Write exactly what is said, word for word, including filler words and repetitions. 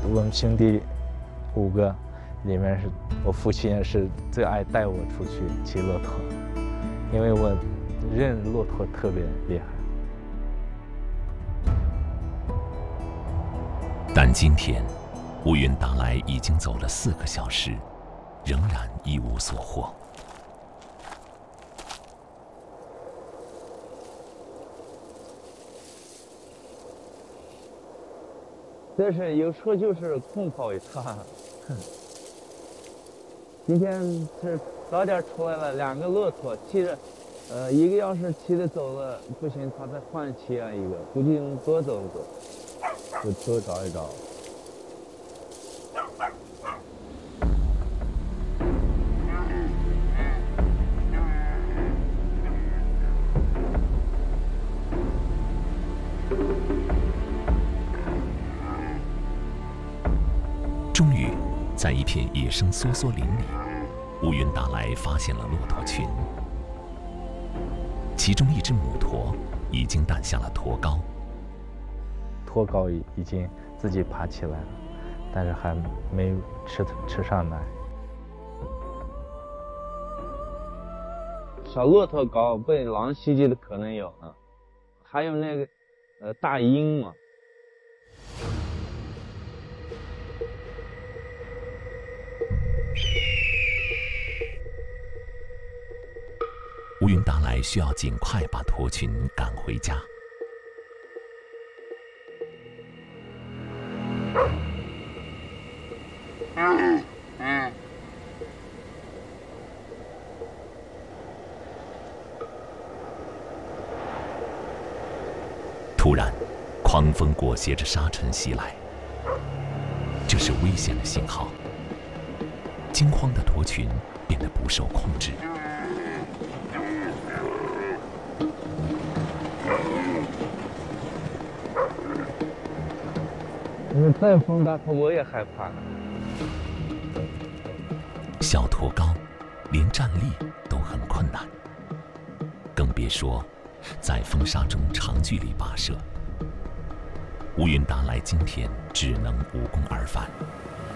我们兄弟五个里面是我父亲也是最爱带我出去骑骆驼，因为我认骆驼特别厉害。 但今天乌云达来已经走了四个小时，仍然一无所获。 这是有时候就是空跑一趟。今天是早点出来了，两个骆驼骑着，呃，一个要是骑着走了不行，他再换骑啊一个，估计能多走走，就多找一找。 终于，在一片野生梭梭林里，乌云达来发现了骆驼群。其中一只母驼已经诞下了驼羔， 驼羔已已经自己爬起来了，但是还没吃吃上奶。小骆驼羔被狼袭击的可能有呢，还有那个呃大鹰嘛。 乌云达来需要尽快把驼群赶回家。突然，狂风裹挟着沙尘袭来，这是危险的信号。惊慌的驼群变得不受控制。 你再风大，我也害怕。 小驼羔连站立都很困难，更别说在风沙中长距离跋涉。乌云达来今天只能无功而返。